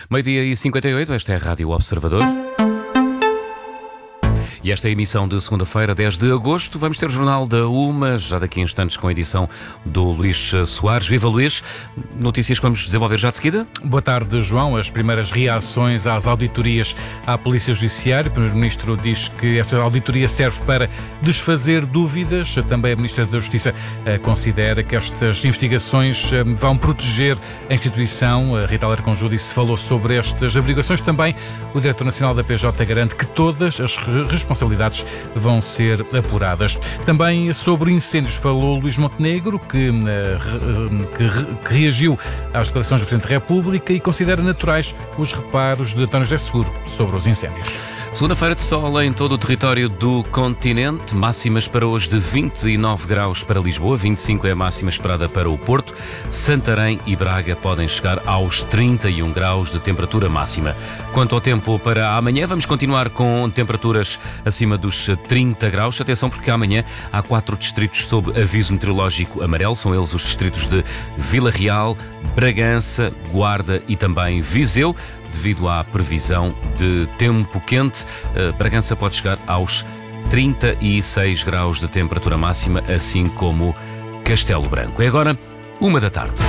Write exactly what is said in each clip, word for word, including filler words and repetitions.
Meio-dia e cinquenta e oito, esta é a Rádio Observador. E esta é a emissão de segunda-feira, dez de agosto. Vamos ter o Jornal da Uma, já daqui a instantes com a edição do Luís Soares. Viva Luís! Notícias que vamos desenvolver já de seguida. Boa tarde, João. As primeiras reações às auditorias à Polícia Judiciária. O Primeiro-Ministro diz que essa auditoria serve para desfazer dúvidas. Também a Ministra da Justiça considera que estas investigações vão proteger a instituição. A Rita Alarcão Júdice falou sobre estas averiguações. Também o Diretor Nacional da P J garante que todas as responsabilidades responsabilidades vão ser apuradas. Também sobre incêndios falou Luís Montenegro, que, que, que reagiu às declarações do Presidente da República e considera naturais os reparos de António José Seguro sobre os incêndios. Segunda-feira de sol em todo o território do continente, máximas para hoje de vinte e nove graus para Lisboa, vinte e cinco é a máxima esperada para o Porto, Santarém e Braga podem chegar aos trinta e um graus de temperatura máxima. Quanto ao tempo para amanhã, vamos continuar com temperaturas acima dos trinta graus. Atenção porque amanhã há quatro distritos sob aviso meteorológico amarelo, são eles os distritos de Vila Real, Bragança, Guarda e também Viseu. Devido à previsão de tempo quente, Bragança pode chegar aos trinta e seis graus de temperatura máxima, assim como Castelo Branco. É agora uma da tarde.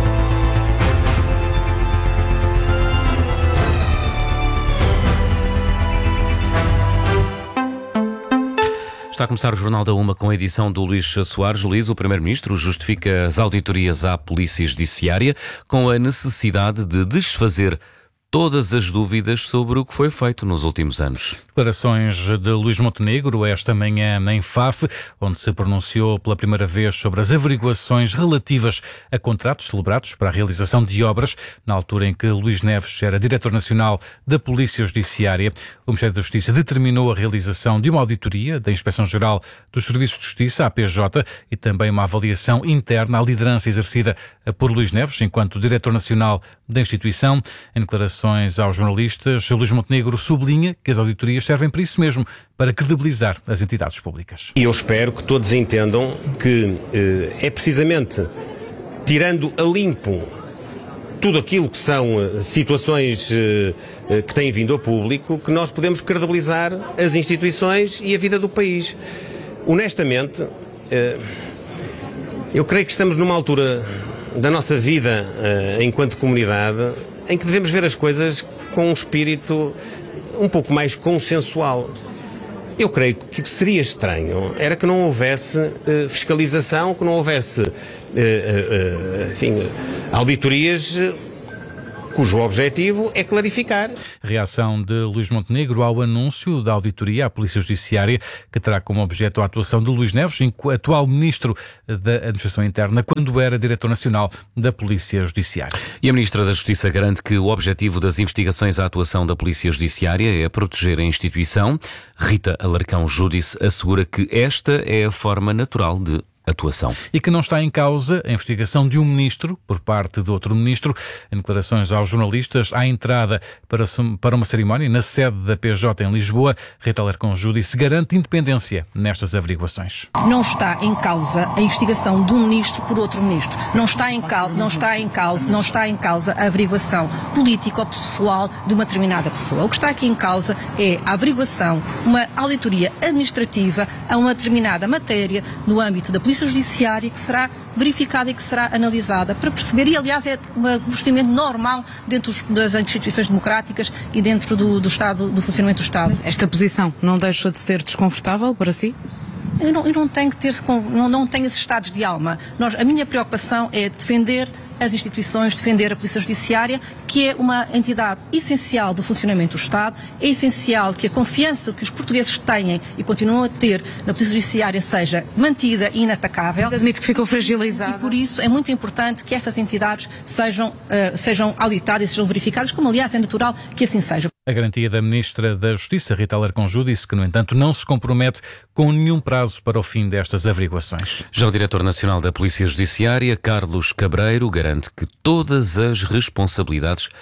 Está a começar o Jornal da Uma com a edição do Luís Soares. Luís, o Primeiro-Ministro, justifica as auditorias à Polícia Judiciária com a necessidade de desfazer todas as dúvidas sobre o que foi feito nos últimos anos. Declarações de Luís Montenegro esta manhã em F A F, onde se pronunciou pela primeira vez sobre as averiguações relativas a contratos celebrados para a realização de obras, na altura em que Luís Neves era Diretor Nacional da Polícia Judiciária. O Ministério da Justiça determinou a realização de uma auditoria da Inspeção-Geral dos Serviços de Justiça, a P J, e também uma avaliação interna à liderança exercida por Luís Neves, enquanto Diretor Nacional da instituição. Em declarações aos jornalistas, Luís Montenegro sublinha que as auditorias servem para isso mesmo, para credibilizar as entidades públicas. E eu espero que todos entendam que eh, é precisamente tirando a limpo tudo aquilo que são eh, situações eh, que têm vindo ao público que nós podemos credibilizar as instituições e a vida do país. Honestamente, eh, eu creio que estamos numa altura da nossa vida eh, enquanto comunidade em que devemos ver as coisas com um espírito um pouco mais consensual. Eu creio que o que seria estranho era que não houvesse uh, fiscalização, que não houvesse uh, uh, uh, enfim, auditorias cujo objetivo é clarificar. Reação de Luís Montenegro ao anúncio da auditoria à Polícia Judiciária, que terá como objeto a atuação de Luís Neves, atual Ministro da Administração Interna, quando era Diretor Nacional da Polícia Judiciária. E a Ministra da Justiça garante que o objetivo das investigações à atuação da Polícia Judiciária é proteger a instituição. Rita Alarcão Júdice assegura que esta é a forma natural de atuação. E que não está em causa a investigação de um ministro por parte de outro ministro. Em declarações aos jornalistas, à entrada para, para uma cerimónia na sede da P J em Lisboa, Rita Alarcão Júdice garante independência nestas averiguações. Não está em causa a investigação de um ministro por outro ministro. Não está em causa, não está em causa, não está em causa a averiguação política ou pessoal de uma determinada pessoa. O que está aqui em causa é a averiguação, uma auditoria administrativa a uma determinada matéria no âmbito da Polícia Judiciária que será verificada e que será analisada para perceber, e aliás é um procedimento normal dentro das instituições democráticas e dentro do, do Estado, do funcionamento do Estado. Esta posição não deixa de ser desconfortável para si? Eu não, eu não tenho que ter, não, não tenho esses estados de alma. Nós, a minha preocupação é defender as instituições, defender a Polícia Judiciária, que é uma entidade essencial do funcionamento do Estado. É essencial que a confiança que os portugueses têm e continuam a ter na Polícia Judiciária seja mantida e inatacável. Mas admito que ficou fragilizada. E por isso é muito importante que estas entidades sejam, uh, sejam auditadas e sejam verificadas, como aliás é natural que assim seja. A garantia da Ministra da Justiça, Rita Alarcão Júdice, disse que, no entanto, não se compromete com nenhum prazo para o fim destas averiguações. Já o Diretor Nacional da Polícia Judiciária, Carlos Cabreiro, garante que todas as responsabilidades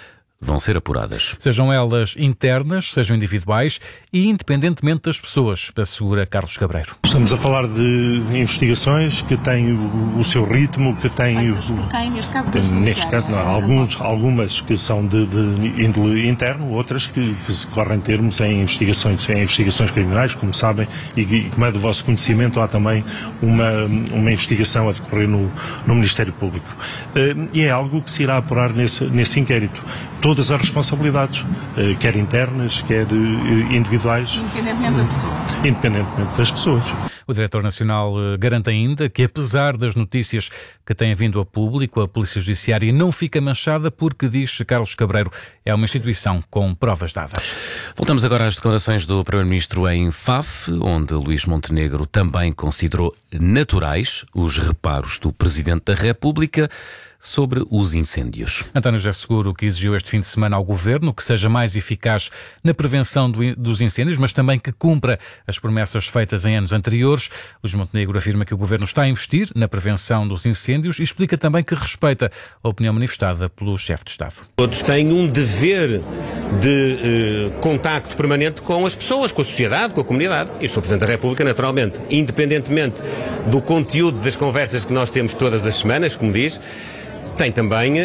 vão ser apuradas. Sejam elas internas, sejam individuais e independentemente das pessoas, assegura Carlos Cabreiro. Estamos a falar de investigações que têm o, o seu ritmo, que têm... O, por quem, neste caso, tem, neste caso não, alguns, algumas que são de, de índole interno, outras que, que correm termos em investigações, em investigações criminais, como sabem, e, e como é do vosso conhecimento, há também uma, uma investigação a decorrer no, no Ministério Público. Uh, e é algo que se irá apurar nesse, nesse inquérito. Todas as responsabilidades, uh, quer internas, quer uh, individuais. Independentemente da pessoa. Independentemente das pessoas. O Diretor Nacional garante ainda que, apesar das notícias que têm vindo a público, a Polícia Judiciária não fica manchada porque, diz Carlos Cabreiro, é uma instituição com provas dadas. Voltamos agora às declarações do Primeiro-Ministro em Faf, onde Luís Montenegro também considerou naturais os reparos do Presidente da República sobre os incêndios. António José Seguro, que exigiu este fim de semana ao Governo que seja mais eficaz na prevenção do, dos incêndios, mas também que cumpra as promessas feitas em anos anteriores. Luís Montenegro afirma que o Governo está a investir na prevenção dos incêndios e explica também que respeita a opinião manifestada pelo chefe de Estado. Todos têm um dever de eh, contacto permanente com as pessoas, com a sociedade, com a comunidade. E o senhor Presidente da República, naturalmente, independentemente do conteúdo das conversas que nós temos todas as semanas, como diz, tem também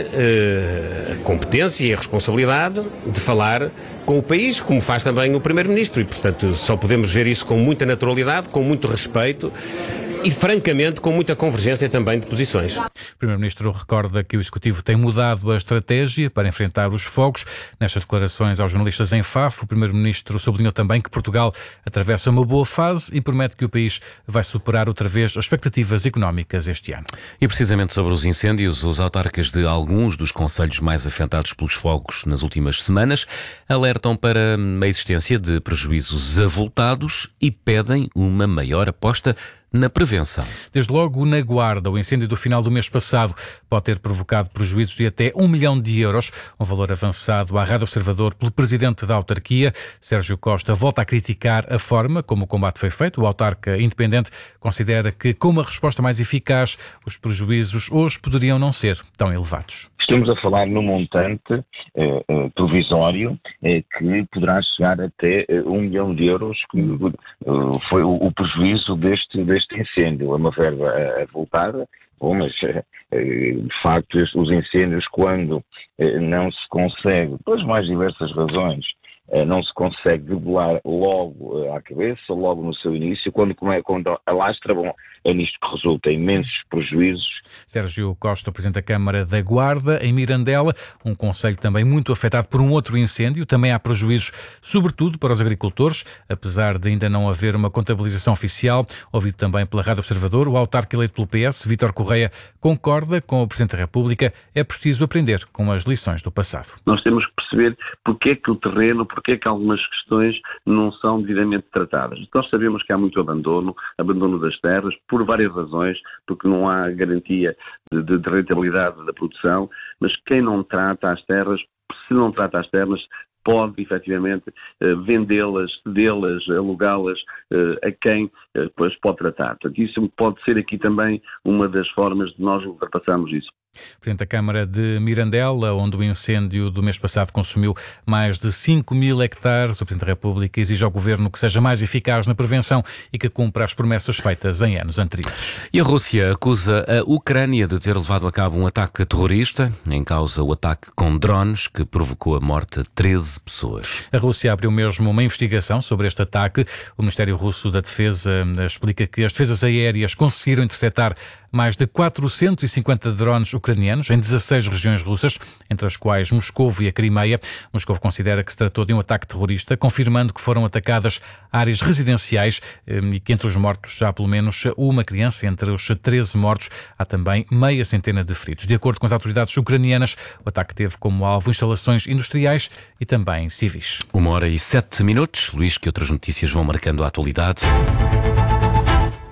eh, a competência e a responsabilidade de falar com o país, como faz também o Primeiro-Ministro. E, portanto, só podemos ver isso com muita naturalidade, com muito respeito e, francamente, com muita convergência também de posições. O Primeiro-Ministro recorda que o Executivo tem mudado a estratégia para enfrentar os fogos. Nestas declarações aos jornalistas em Faf, o Primeiro-Ministro sublinhou também que Portugal atravessa uma boa fase e promete que o país vai superar outra vez as expectativas económicas este ano. E precisamente sobre os incêndios, os autarcas de alguns dos concelhos mais afetados pelos fogos nas últimas semanas alertam para a existência de prejuízos avultados e pedem uma maior aposta na prevenção. Desde logo, na Guarda, o incêndio do final do mês passado pode ter provocado prejuízos de até um milhão de euros, um valor avançado à Rádio Observador pelo presidente da autarquia. Sérgio Costa volta a criticar a forma como o combate foi feito. O autarca independente considera que, com uma resposta mais eficaz, os prejuízos hoje poderiam não ser tão elevados. Estamos a falar num montante eh, eh, provisório eh, que poderá chegar até eh, um milhão de euros, que eh, foi o, o prejuízo deste, deste incêndio. É uma verba avultada, bom, mas eh, de facto os incêndios, quando eh, não se consegue, pelas mais diversas razões, eh, não se consegue debelar logo eh, à cabeça, logo no seu início, quando, quando alastra, bom, é nisto que resulta imensos prejuízos. Sérgio Costa, Presidente da Câmara da Guarda, em Mirandela, um concelho também muito afetado por um outro incêndio. Também há prejuízos, sobretudo para os agricultores, apesar de ainda não haver uma contabilização oficial. Ouvido também pela Rádio Observador, o autarca eleito pelo P S, Vítor Correia, concorda com o Presidente da República. É preciso aprender com as lições do passado. Nós temos que perceber porque é que o terreno, porque é que algumas questões não são devidamente tratadas. Nós sabemos que há muito abandono, abandono das terras, por várias razões, porque não há garantia de, de, de rentabilidade da produção, mas quem não trata as terras, se não trata as terras, pode efetivamente vendê-las, cedê-las, alugá-las a quem depois pode tratar. Portanto, isso pode ser aqui também uma das formas de nós ultrapassarmos isso. Presidente da Câmara de Mirandela, onde o incêndio do mês passado consumiu mais de cinco mil hectares, o Presidente da República exige ao Governo que seja mais eficaz na prevenção e que cumpra as promessas feitas em anos anteriores. E a Rússia acusa a Ucrânia de ter levado a cabo um ataque terrorista, em causa o ataque com drones que provocou a morte de treze pessoas. A Rússia abriu mesmo uma investigação sobre este ataque. O Ministério Russo da Defesa explica que as defesas aéreas conseguiram interceptar mais de quatrocentos e cinquenta drones ucranianos em dezasseis regiões russas, entre as quais Moscovo e a Crimeia. Moscovo considera que se tratou de um ataque terrorista, confirmando que foram atacadas áreas residenciais e que entre os mortos já há pelo menos uma criança. Entre os treze mortos há também meia centena de feridos. De acordo com as autoridades ucranianas, o ataque teve como alvo instalações industriais e também civis. Uma hora e sete minutos. Luís, que outras notícias vão marcando a atualidade?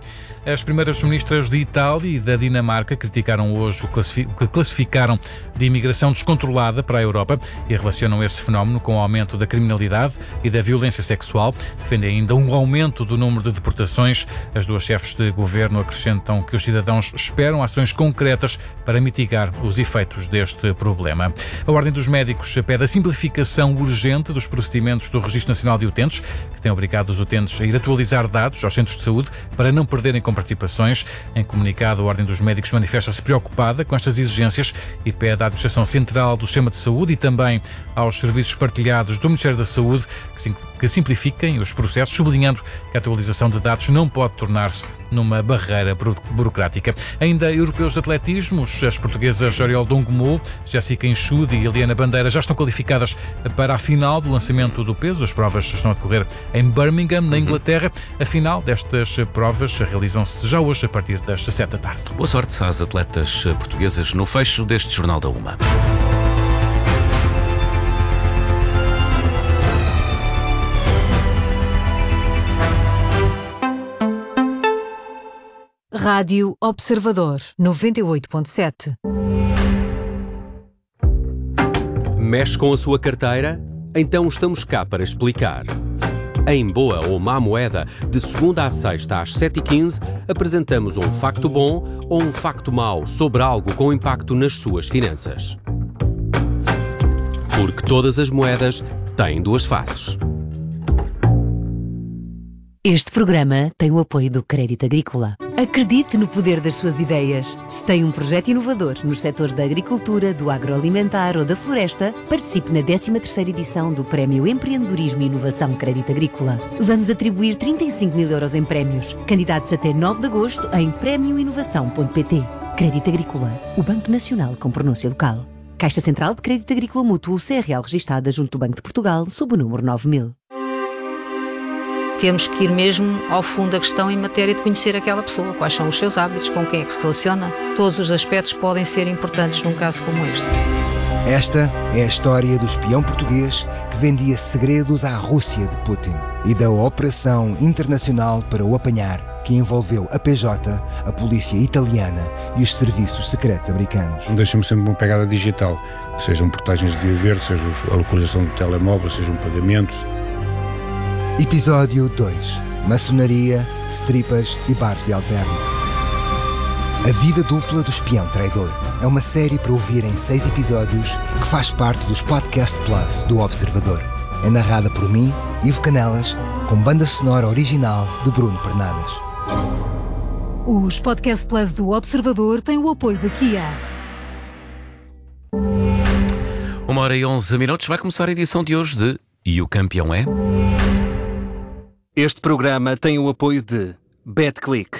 As primeiras ministras de Itália e da Dinamarca criticaram hoje o que classificaram de imigração descontrolada para a Europa e relacionam esse fenómeno com o aumento da criminalidade e da violência sexual. Defendem ainda um aumento do número de deportações. As duas chefes de governo acrescentam que os cidadãos esperam ações concretas para mitigar os efeitos deste problema. A Ordem dos Médicos pede a simplificação urgente dos procedimentos do Registro Nacional de Utentes, que tem obrigado os utentes a ir atualizar dados aos centros de saúde para não perderem participações. Em comunicado, a Ordem dos Médicos manifesta-se preocupada com estas exigências e pede à Administração Central do Sistema de Saúde e também aos serviços partilhados do Ministério da Saúde que simplifiquem os processos, sublinhando que a atualização de dados não pode tornar-se numa barreira burocrática. Ainda europeus de atletismo, as portuguesas Oriol Dongmo, Jéssica Enxude e Eliana Bandeira já estão qualificadas para a final do lançamento do peso. As provas estão a decorrer em Birmingham, na Inglaterra. A final destas provas realizam-se já hoje a partir das sete da tarde. Boa sorte às atletas portuguesas no fecho deste Jornal da Uma. Rádio Observador, noventa e oito ponto sete. Mexe com a sua carteira? Então estamos cá para explicar. Em Boa ou Má Moeda, de segunda à sexta às sete e quinze, apresentamos um facto bom ou um facto mau sobre algo com impacto nas suas finanças. Porque todas as moedas têm duas faces. Este programa tem o apoio do Crédito Agrícola. Acredite no poder das suas ideias. Se tem um projeto inovador nos setores da agricultura, do agroalimentar ou da floresta, participe na décima terceira edição do Prémio Empreendedorismo e Inovação Crédito Agrícola. Vamos atribuir trinta e cinco mil euros em prémios. Candidatos até nove de agosto em prémio inovação ponto pt. Crédito Agrícola, o Banco Nacional com pronúncia local. Caixa Central de Crédito Agrícola Mútuo, C R L registada junto do Banco de Portugal, sob o número nove mil. Temos que ir mesmo ao fundo da questão em matéria de conhecer aquela pessoa, quais são os seus hábitos, com quem é que se relaciona. Todos os aspectos podem ser importantes num caso como este. Esta é a história do espião português que vendia segredos à Rússia de Putin e da operação internacional para o apanhar, que envolveu a P J, a polícia italiana e os serviços secretos americanos. Deixa-me sempre uma pegada digital, sejam portagens de via verde, seja a localização de telemóvel, sejam pagamentos. Episódio dois. Maçonaria, strippers e bares de alterno. A vida dupla do espião traidor é uma série para ouvir em seis episódios que faz parte dos Podcast Plus do Observador. É narrada por mim, Ivo Canelas, com banda sonora original de Bruno Pernadas. Os Podcast Plus do Observador têm o apoio da Kia. Uma hora e onze minutos. Vai começar a edição de hoje de E o Campeão é? Este programa tem o apoio de BetClick.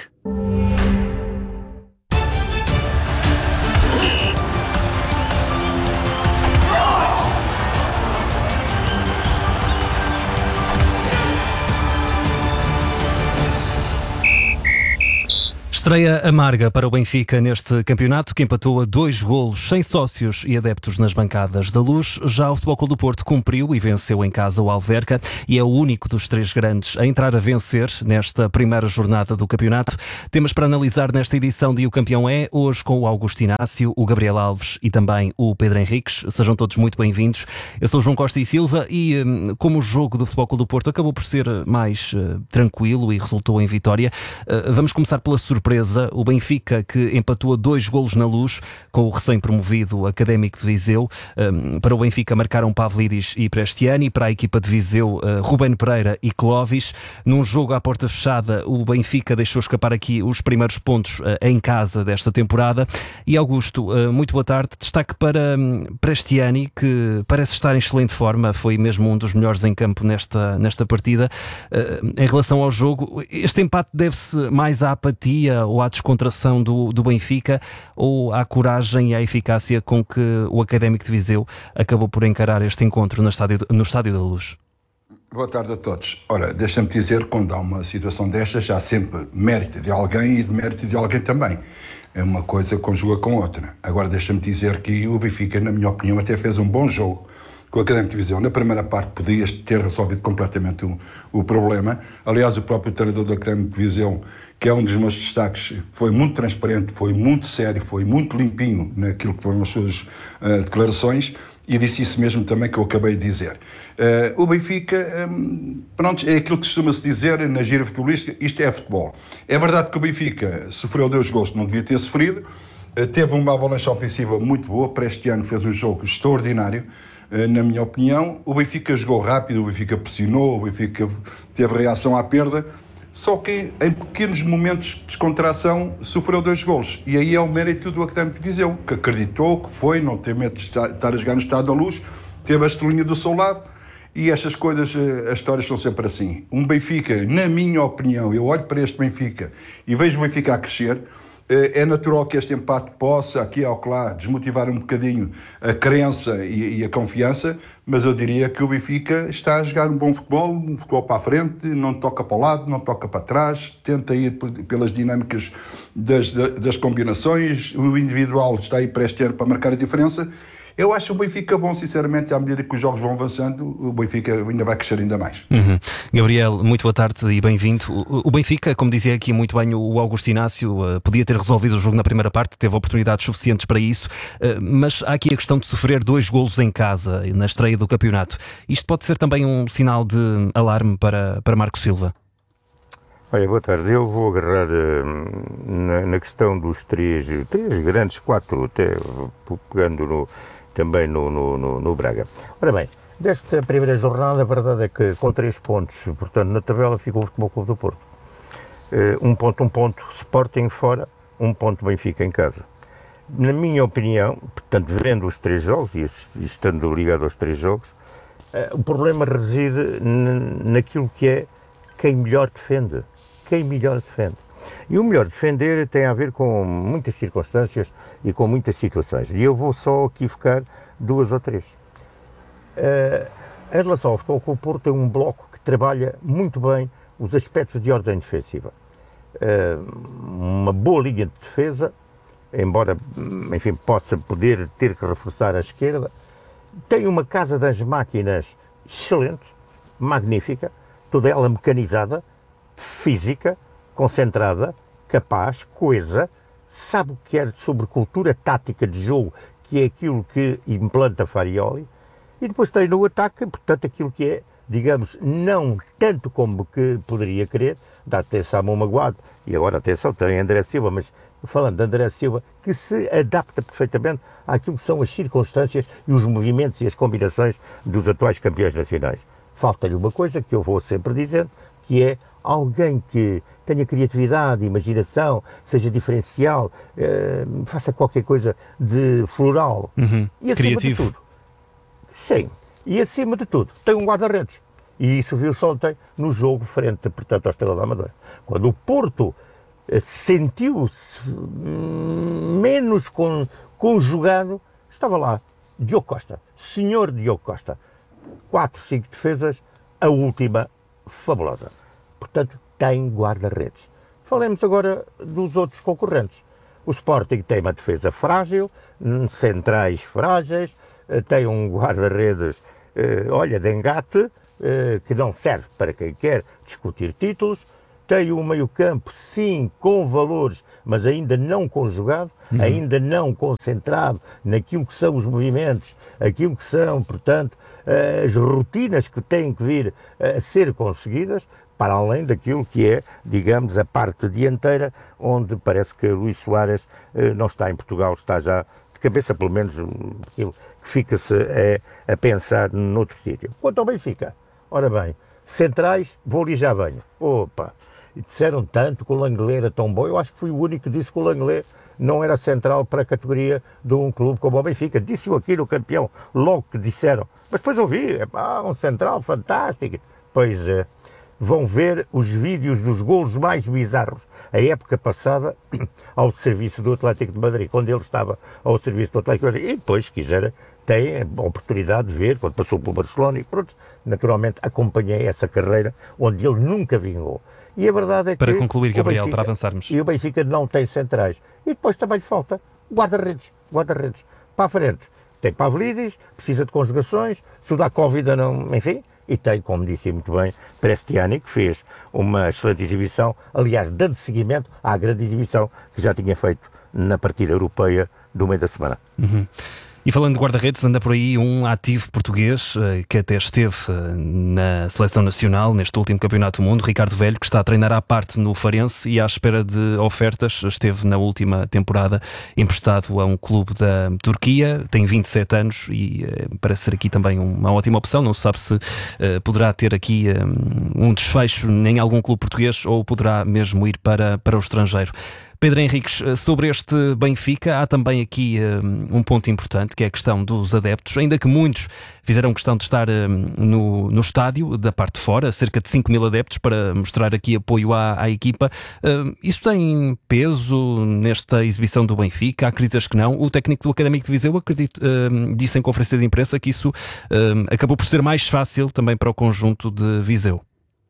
Estreia amarga para o Benfica neste campeonato, que empatou a dois golos sem sócios e adeptos nas bancadas da Luz. Já o Futebol Clube do Porto cumpriu e venceu em casa o Alverca e é o único dos três grandes a entrar a vencer nesta primeira jornada do campeonato. Temas para analisar nesta edição de O Campeão é, hoje com o Augusto Inácio, o Gabriel Alves e também o Pedro Henriques. Sejam todos muito bem-vindos. Eu sou o João Costa e Silva e como o jogo do Futebol Clube do Porto acabou por ser mais uh, tranquilo e resultou em vitória, uh, vamos começar pela surpresa. O Benfica, que empatou a dois golos na Luz com o recém-promovido Académico de Viseu. Um, para o Benfica marcaram Pavlidis e Prestiani, para a equipa de Viseu uh, Ruben Pereira e Clovis. Num jogo à porta fechada, o Benfica deixou escapar aqui os primeiros pontos uh, em casa desta temporada. E Augusto, uh, muito boa tarde. Destaque para um, Prestiani, que parece estar em excelente forma, foi mesmo um dos melhores em campo nesta, nesta partida. Uh, em relação ao jogo, este empate deve-se mais à apatia ou à descontração do, do Benfica, ou à coragem e à eficácia com que o Académico de Viseu acabou por encarar este encontro no Estádio, no Estádio da Luz? Boa tarde a todos. Ora, deixa-me dizer, quando há uma situação destas, já há sempre mérito de alguém e de mérito de alguém também. É uma coisa que conjuga com outra. Agora, deixa-me dizer que o Benfica, na minha opinião, até fez um bom jogo. com o Académico de Viseu. Na primeira parte podias ter resolvido completamente o, o problema. Aliás, o próprio treinador do Académico de Viseu, que é um dos meus destaques, foi muito transparente, foi muito sério, foi muito limpinho naquilo que foram as suas uh, declarações, e disse isso mesmo também que eu acabei de dizer. Uh, o Benfica, um, pronto, é aquilo que costuma-se dizer na gira futebolística, isto é futebol. É verdade que o Benfica sofreu dois gols que não devia ter sofrido, uh, teve uma avalanche ofensiva muito boa, para este ano fez um jogo extraordinário, uh, na minha opinião. O Benfica jogou rápido, o Benfica pressionou, o Benfica teve reação à perda, só que em pequenos momentos de descontração sofreu dois golos. E aí é o mérito do Académico de Viseu, que acreditou, que foi, não tem medo de estar a jogar no estado da luz, teve a estrelinha do seu lado, e estas coisas, as histórias são sempre assim. Um Benfica, na minha opinião, eu olho para este Benfica e vejo o Benfica a crescer. É natural que este empate possa, aqui ao lá, desmotivar um bocadinho a crença e, e a confiança, mas eu diria que o Benfica está a jogar um bom futebol, um futebol para a frente, não toca para o lado, não toca para trás, tenta ir pelas dinâmicas das, das combinações, o individual está aí para este ano para marcar a diferença. Eu acho o Benfica bom, sinceramente, à medida que os jogos vão avançando, o Benfica ainda vai crescer ainda mais. Uhum. Gabriel, muito boa tarde e bem-vindo. O Benfica, como dizia aqui muito bem o Augusto Inácio, podia ter resolvido o jogo na primeira parte, teve oportunidades suficientes para isso, mas há aqui a questão de sofrer dois golos em casa, na estreia do campeonato. Isto pode ser também um sinal de alarme para, para Marco Silva? Olha, boa tarde. Eu vou agarrar uh, na, na questão dos três, três grandes, quatro, até pegando no... também no, no, no, no Braga. Ora bem, desta primeira jornada, a verdade é que com três pontos, portanto, na tabela ficou o Futebol Clube do Porto. Uh, um ponto, um ponto, Sporting fora, um ponto Benfica em casa. Na minha opinião, portanto, vendo os três jogos e estando ligado aos três jogos, uh, o problema reside naquilo que é quem melhor defende. Quem melhor defende. E o melhor defender tem a ver com muitas circunstâncias e com muitas situações. E eu vou só aqui focar duas ou três. Uh, em relação ao Futebol Clube do Porto, tem um bloco que trabalha muito bem os aspectos de ordem defensiva. Uh, uma boa linha de defesa, embora, enfim, possa poder ter que reforçar a esquerda. Tem uma casa das máquinas excelente, magnífica, toda ela mecanizada, física, concentrada, capaz, coesa, sabe o que é sobre cultura tática de jogo, que é aquilo que implanta Farioli, e depois tem no ataque, portanto, aquilo que é, digamos, não tanto como que poderia querer, dá atenção a Samu Magoado, e agora atenção, tem André Silva, mas falando de André Silva, que se adapta perfeitamente àquilo que são as circunstâncias e os movimentos e as combinações dos atuais campeões nacionais. Falta-lhe uma coisa que eu vou sempre dizendo, que é alguém que tenha criatividade, imaginação, seja diferencial, eh, faça qualquer coisa de floral. Uhum. E acima Criativo. de tudo, sim, e acima de tudo, tem um guarda-redes. E isso viu-se ontem no jogo frente, portanto, ao Estrela da Amadora. Quando o Porto eh, sentiu-se menos con, conjugado, estava lá Diogo Costa, senhor Diogo Costa. Quatro, cinco defesas, a última fabulosa. Portanto, tem guarda-redes. Falemos agora dos outros concorrentes. O Sporting tem uma defesa frágil, centrais frágeis, tem um guarda-redes, eh, olha, de engate, eh, que não serve para quem quer discutir títulos. Tem um meio-campo, sim, com valores, mas ainda não conjugado, uhum. ainda não concentrado naquilo que são os movimentos, aquilo que são, portanto, as rotinas que têm que vir a ser conseguidas, para além daquilo que é, digamos, a parte dianteira, onde parece que Luís Soares não está em Portugal, está já de cabeça, pelo menos, que fica-se a, a pensar noutro sítio. Quanto ao Benfica, ora bem, centrais, vou ali já venho. Opa! E disseram tanto que o Langley era tão bom, eu acho que fui o único que disse que o Langley não era central para a categoria de um clube como o Benfica. Disse-o aqui no campeão, logo que disseram. Mas depois ouvi, é pá, um central fantástico. Pois é, vão ver os vídeos dos golos mais bizarros. A época passada, ao serviço do Atlético de Madrid, quando ele estava ao serviço do Atlético de Madrid. E depois, se quiser, tem a oportunidade de ver, quando passou pelo Barcelona e pronto, naturalmente acompanhei essa carreira onde ele nunca vingou. E a verdade é que... Para concluir, Gabriel, Benfica, para avançarmos. E o Benfica não tem centrais. E depois também lhe falta guarda-redes. Guarda-redes. Para a frente, tem Pavlidis, precisa de conjugações, Sudakovic não, enfim, e tem, como disse muito bem, Prestiani, que fez uma excelente exibição, aliás, dando seguimento à grande exibição que já tinha feito na partida europeia do meio da semana. Uhum. E falando de guarda-redes, anda por aí um ativo português que até esteve na Seleção Nacional neste último Campeonato do Mundo, Ricardo Velho, que está a treinar à parte no Farense e à espera de ofertas. Esteve na última temporada emprestado a um clube da Turquia, tem vinte e sete anos e parece ser aqui também uma ótima opção. Não se sabe se uh, poderá ter aqui um, um desfecho em algum clube português ou poderá mesmo ir para, para o estrangeiro. Pedro Henriques, sobre este Benfica, há também aqui um, um ponto importante, que é a questão dos adeptos, ainda que muitos fizeram questão de estar um, no, no estádio, da parte de fora, cerca de cinco mil adeptos, para mostrar aqui apoio à, à equipa. Uh, isso tem peso nesta exibição do Benfica? Acreditas que não? O técnico do Académico de Viseu acredito, uh, disse em conferência de imprensa que isso uh, acabou por ser mais fácil também para o conjunto de Viseu.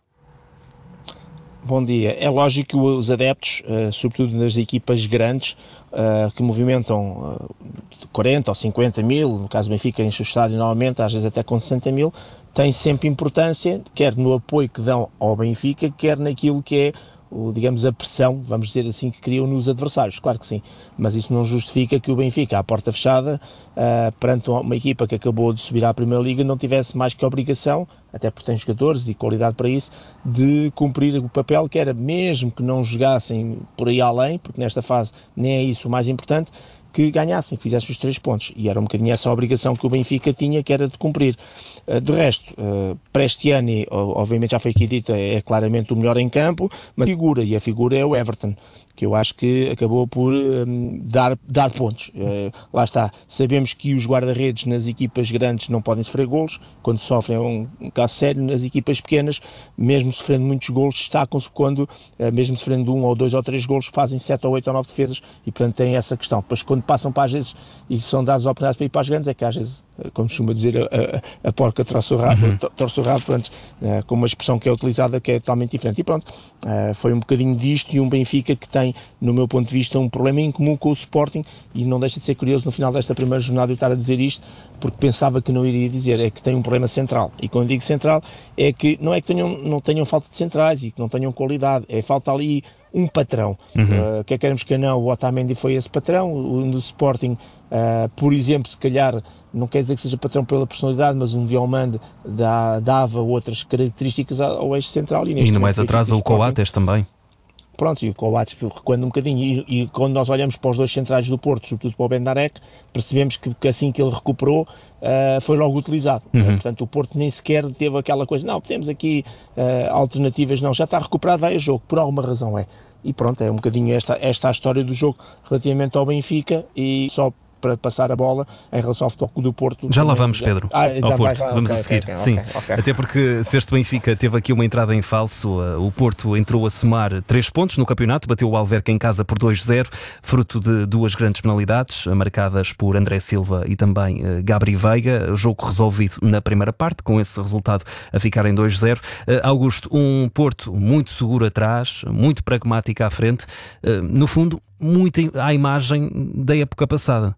Bom dia. É lógico que os adeptos, uh, sobretudo nas equipas grandes, uh, que movimentam uh, quarenta ou cinquenta mil, no caso do Benfica enche o estádio normalmente, às vezes até com sessenta mil, têm sempre importância, quer no apoio que dão ao Benfica, quer naquilo que é, o, digamos, a pressão, vamos dizer assim, que criam nos adversários. Claro que sim, mas isso não justifica que o Benfica, à porta fechada, uh, perante uma equipa que acabou de subir à Primeira Liga, não tivesse mais que a obrigação, até porque tem jogadores e qualidade para isso, de cumprir o papel que era, mesmo que não jogassem por aí além, porque nesta fase nem é isso o mais importante, que ganhassem, fizessem os três pontos. E era um bocadinho essa obrigação que o Benfica tinha, que era de cumprir. De resto, Prestiani, obviamente já foi aqui dito, é claramente o melhor em campo, mas a figura, e a figura é o Everton, que eu acho que acabou por um, dar, dar pontos. Uh, lá está, sabemos que os guarda-redes nas equipas grandes não podem sofrer golos, quando sofrem um, um caso sério. Nas equipas pequenas, mesmo sofrendo muitos golos, destacam-se quando, uh, mesmo sofrendo um ou dois ou três golos, fazem sete ou oito ou nove defesas, e portanto têm essa questão. Depois quando passam para às vezes, e são dados oportunidades para ir para as grandes, é que às vezes, como costuma dizer, a, a, a porca torce o rabo, uhum. torce o rabo, portanto, uh, com uma expressão que é utilizada que é totalmente diferente. E pronto, uh, foi um bocadinho disto, e um Benfica que tem, no meu ponto de vista, um problema em comum com o Sporting, e não deixa de ser curioso no final desta primeira jornada eu estar a dizer isto, porque pensava que não iria dizer, é que tem um problema central. E quando digo central, é que não é que tenham, não tenham falta de centrais e que não tenham qualidade, é falta ali um patrão. Uhum. Uh, quer queremos que não, o Otamendi foi esse patrão, o do Sporting, uh, por exemplo, se calhar, não quer dizer que seja patrão pela personalidade, mas um Diomande dá, dava outras características ao eixo central. E, e ainda mais atrás o Coates também. Pronto, e o Coates recuando um bocadinho, e, e quando nós olhamos para os dois centrais do Porto, sobretudo para o Bendarek, percebemos que, que assim que ele recuperou, uh, foi logo utilizado. Uhum. Uh, portanto, o Porto nem sequer teve aquela coisa, não, temos aqui uh, alternativas, não, já está recuperado, vai a jogo, por alguma razão é. E pronto, é um bocadinho esta, esta a história do jogo relativamente ao Benfica, e só para passar a bola em relação ao Futebol Clube do Porto. Já lá vamos, Pedro, ah, ao Porto, vai, vamos okay, a seguir. okay, Sim, okay, okay. Até porque se este Benfica teve aqui uma entrada em falso, o Porto entrou a somar três pontos no campeonato, bateu o Alverca em casa por dois zero, fruto de duas grandes penalidades, marcadas por André Silva e também uh, Gabri Veiga, jogo resolvido na primeira parte, com esse resultado a ficar em dois zero. Uh, Augusto, um Porto muito seguro atrás, muito pragmático à frente, uh, no fundo, muito à imagem da época passada.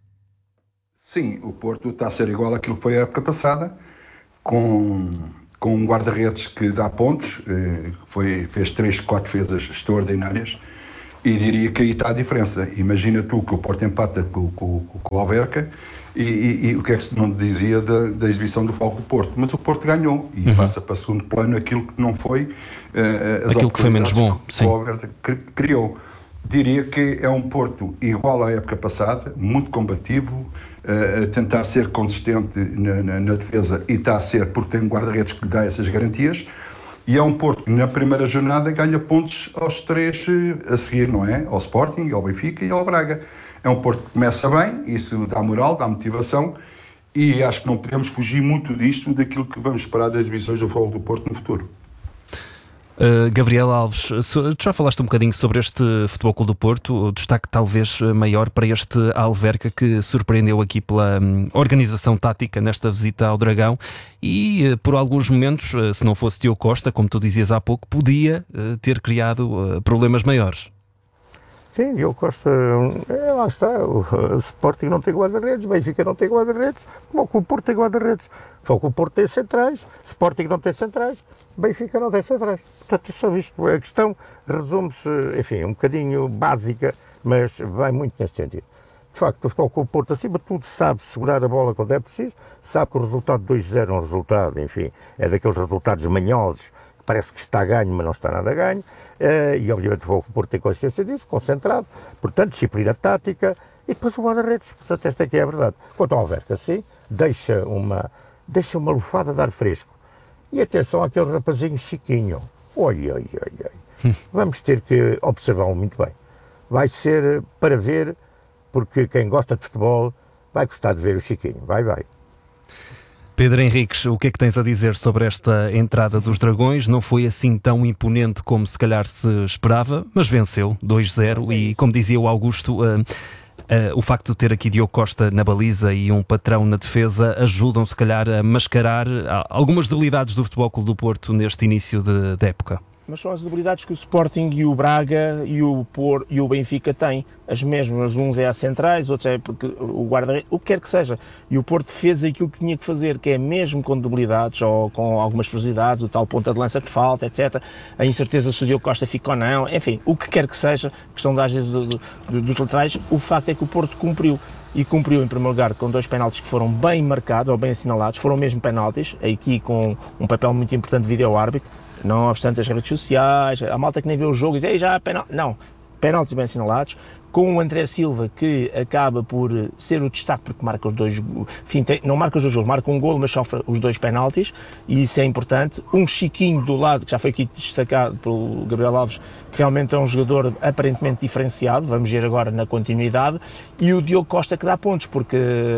Sim, o Porto está a ser igual àquilo que foi a época passada, com, com um guarda-redes que dá pontos, foi, fez três, quatro defesas extraordinárias, e diria que aí está a diferença. Imagina tu que o Porto empata com, com, com o Alverca, e, e, e o que é que se não dizia da, da exibição do Futebol do Porto? Mas o Porto ganhou, e uhum. passa para segundo plano aquilo que não foi, uh, as aquilo que foi menos bom, que o Alverca criou. Diria que é um Porto igual à época passada, muito combativo, a tentar ser consistente na, na, na defesa, e está a ser porque tem um guarda-redes que lhe dá essas garantias, e é um Porto que na primeira jornada ganha pontos aos três a seguir, não é? Ao Sporting, ao Benfica e ao Braga. É um Porto que começa bem, isso dá moral, dá motivação, e acho que não podemos fugir muito disto, daquilo que vamos esperar das divisões do futebol do Porto no futuro. Uh, Gabriel Alves, tu já falaste um bocadinho sobre este Futebol Clube do Porto, o destaque talvez maior para este Alverca, que surpreendeu aqui pela um, organização tática nesta visita ao Dragão, e uh, por alguns momentos, uh, se não fosse Diogo Costa, como tu dizias há pouco, podia uh, ter criado uh, problemas maiores. Sim, Diogo Costa, é, lá está, o, o Sporting não tem guarda-redes, o Benfica não tem guarda-redes, como o Porto tem guarda-redes, só que o Porto tem centrais, o Sporting não tem centrais, o Benfica não tem centrais. Portanto, é só isto. A questão resume-se, enfim, um bocadinho básica, mas vai muito neste sentido. De facto, o futebol com o Porto, acima de tudo, sabe segurar a bola quando é preciso, sabe que o resultado dois a zero é um resultado, enfim, é daqueles resultados manhosos, que parece que está a ganho, mas não está nada a ganho, e obviamente o futebol com o Porto tem consciência disso, concentrado, portanto, disciplina tática, e depois o guarda-redes, portanto, esta aqui é a verdade. Quanto ao Alverca, sim, deixa uma, deixa uma lufada de ar fresco. E atenção àquele rapazinho Chiquinho, oi, oi, oi, oi. Vamos ter que observá-lo muito bem. Vai ser para ver, porque quem gosta de futebol vai gostar de ver o Chiquinho. Vai, vai. Pedro Henriques, o que é que tens a dizer sobre esta entrada dos Dragões? Não foi assim tão imponente como se calhar se esperava, mas venceu dois a zero e, como dizia o Augusto, uh, uh, o facto de ter aqui Diogo Costa na baliza e um patrão na defesa ajudam se calhar a mascarar algumas debilidades do Futebol Clube do Porto neste início de, de época. Mas são as debilidades que o Sporting e o Braga e o, Por, e o Benfica têm. As mesmas, uns é a centrais, outros é porque o guarda-redes, o que quer que seja. E o Porto fez aquilo que tinha que fazer, que é mesmo com debilidades ou com algumas fragilidades, o tal ponta de lança que falta, etcétera. A incerteza se o Diogo Costa fica ou não, enfim, o que quer que seja, questão das vezes do, do, dos laterais, o facto é que o Porto cumpriu. E cumpriu em primeiro lugar com dois penaltis que foram bem marcados ou bem assinalados, foram mesmo penaltis, aqui com um papel muito importante de vídeo-árbitro, não obstante as redes sociais, a malta que nem vê o jogo e diz, já, penalti, não, penaltis bem assinalados, com o André Silva que acaba por ser o destaque porque marca os dois, enfim, tem, não marca os dois golos, marca um golo mas sofre os dois penaltis e isso é importante. Um Chiquinho do lado, que já foi aqui destacado pelo Gabriel Alves, que realmente é um jogador aparentemente diferenciado, vamos ver agora na continuidade, e o Diogo Costa que dá pontos, porque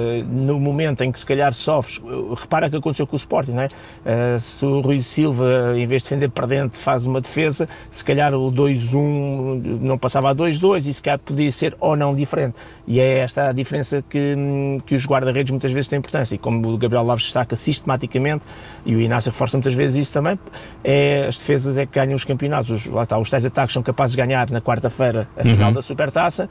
no momento em que se calhar sofres, repara que aconteceu com o Sporting, não é? Uh, se o Rui Silva, em vez de defender para dentro, faz uma defesa, se calhar o dois a um não passava a dois a dois e se calhar podia ser ou não diferente, e é esta a diferença que, que os guarda-redes muitas vezes têm importância, e como o Gabriel Alves destaca sistematicamente, e o Inácio reforça muitas vezes isso também, é, as defesas é que ganham os campeonatos, os, lá está, os tais ataques são capazes de ganhar na quarta-feira a final uhum. da Supertaça,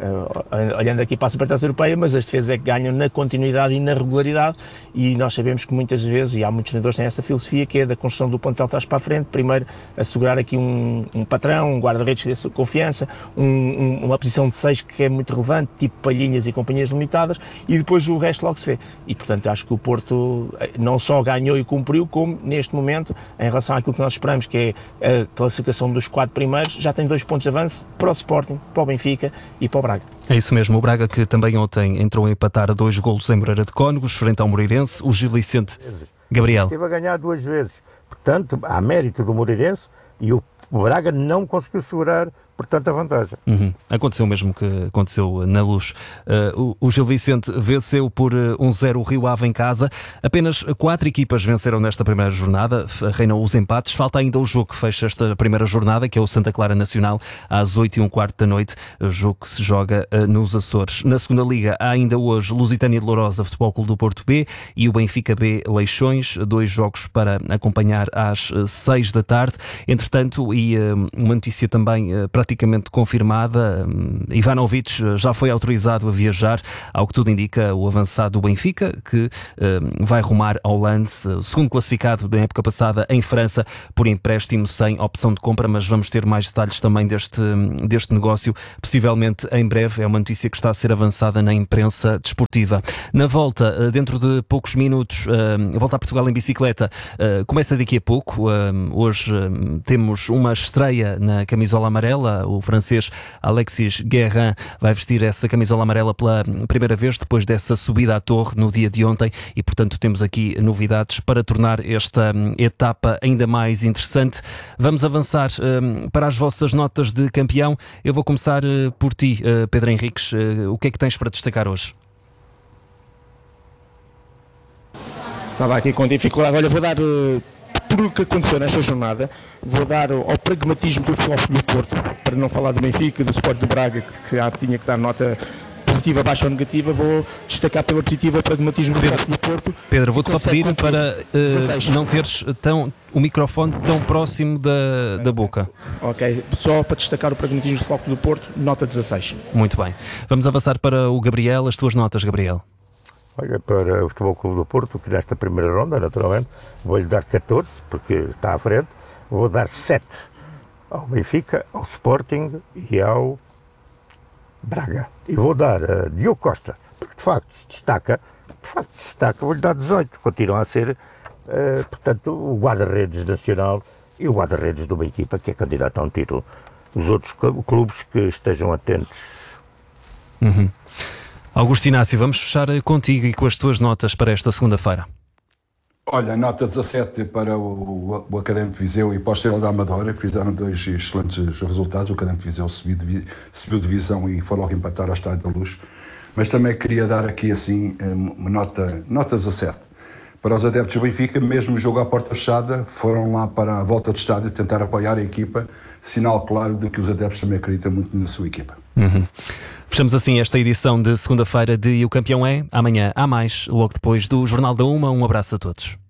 uh, olhando aqui para a Supertaça Europeia, mas as defesas é que ganham na continuidade e na regularidade, e nós sabemos que muitas vezes, e há muitos treinadores que têm essa filosofia, que é da construção do plantel trás para a frente, primeiro assegurar aqui um, um patrão, um guarda-redes que dê confiança, um, um, uma posição de seis que é muito relevante, tipo Palhinhas e companhias limitadas, e depois o resto logo se vê. E portanto acho que o Porto não só ganhou e cumpriu, como neste momento, em relação àquilo que nós esperamos, que é a classificação dos quatro primeiros, já tem dois pontos de avanço para o Sporting, para o Benfica e para o Braga. É isso mesmo, o Braga que também ontem entrou a empatar a dois golos em Moreira de Cónegos, frente ao Moreirense, o Gil Vicente. Gabriel. Esteve a ganhar duas vezes, portanto, há mérito do Moreirense e o Braga não conseguiu segurar, portanto, a vantagem. Uhum. Aconteceu o mesmo que aconteceu na Luz. Uh, o, o Gil Vicente venceu por um zero o Rio Ave em casa. Apenas quatro equipas venceram nesta primeira jornada. Reinam os empates. Falta ainda o jogo que fecha esta primeira jornada, que é o Santa Clara Nacional, às oito e um quarto da noite. O jogo que se joga uh, nos Açores. Na segunda Liga, há ainda hoje Lusitânia de Lourosa, Futebol Clube do Porto B e o Benfica B Leixões. Dois jogos para acompanhar às seis da tarde. Entretanto, e uh, uma notícia também uh, praticamente confirmada, Ivanovic já foi autorizado a viajar, ao que tudo indica, o avançado do Benfica, que uh, vai rumar ao Lens, o segundo classificado da época passada em França, por empréstimo sem opção de compra, mas vamos ter mais detalhes também deste, deste negócio, possivelmente em breve. É uma notícia que está a ser avançada na imprensa desportiva. Na volta, dentro de poucos minutos, uh, volta a Portugal em bicicleta, uh, começa daqui a pouco. Uh, hoje uh, temos uma estreia na camisola amarela. O francês Alexis Guérin vai vestir essa camisola amarela pela primeira vez depois dessa subida à torre no dia de ontem e, portanto, temos aqui novidades para tornar esta etapa ainda mais interessante. Vamos avançar um, para as vossas notas de campeão. Eu vou começar uh, por ti, uh, Pedro Henriques. Uh, o que é que tens para destacar hoje? Estava aqui com dificuldade. Olha, vou dar... Uh... Tudo o que aconteceu nesta jornada, vou dar ao pragmatismo do Futebol Clube do Porto, para não falar do Benfica, do Sport do Braga, que já tinha que dar nota positiva baixa ou negativa, vou destacar pela positiva o pragmatismo do Futebol Clube do Porto. Pedro, vou-te só pedir para uh, não teres tão, o microfone tão próximo da, da boca. Ok, só para destacar o pragmatismo do Futebol Clube do Porto, nota dezasseis. Muito bem. Vamos avançar para o Gabriel, as tuas notas, Gabriel. Olha, para o Futebol Clube do Porto, que nesta primeira ronda, naturalmente, vou-lhe dar catorze, porque está à frente. Vou dar sete ao Benfica, ao Sporting e ao Braga. E vou dar a Diogo Costa, porque de facto se destaca, de facto se destaca, vou-lhe dar dezoito. Continua a ser, uh, portanto, o guarda-redes nacional e o guarda-redes de uma equipa que é candidata a um título. Os outros clubes que estejam atentos. Uhum. Augusto Inácio, vamos fechar contigo e com as tuas notas para esta segunda-feira. Olha, nota dezassete para o, o Académico de Viseu e para o Estrela da Amadora, que fizeram dois excelentes resultados. O Académico de Viseu subiu, de, subiu divisão e foi logo empatar ao Estádio da Luz. Mas também queria dar aqui assim uma nota, nota dezassete. Para os adeptos do Benfica, mesmo o jogo à porta fechada, foram lá para a volta do estádio tentar apoiar a equipa, sinal claro de que os adeptos também acreditam muito na sua equipa. Uhum. Fechamos assim esta edição de segunda-feira de E o Campeão é. Amanhã há mais, logo depois do Jornal da Uma. Um abraço a todos.